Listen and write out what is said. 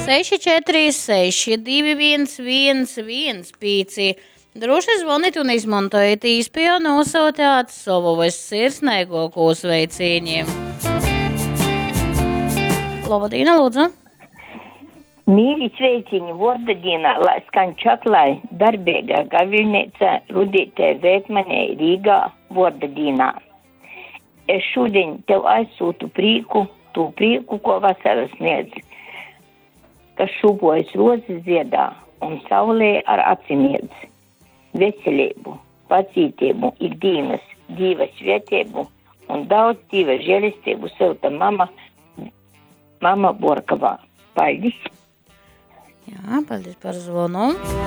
646 211 Droši zvaniet un izmantojiet īspēju nosūtāt savu sirsnīgāko sveicieniem. Labdien, lūdzu! Mīļi sveicieni vārda dienā, lai skan čaklai darbīgā gavilnīcā Rudītē Vētmanē Rīgā vārda dienā. Es šodien tev aizsūtu prīku, tu prīku, ko vasaras sniedz, kas šūpojas rozes ziedā un saulē ar acimiedz. Veselību, pacītību, ikdienas Dieva svētību un daudz Dieva žēlistību silta mama Borkavā. Paldies! Jā, paldies par zvanu.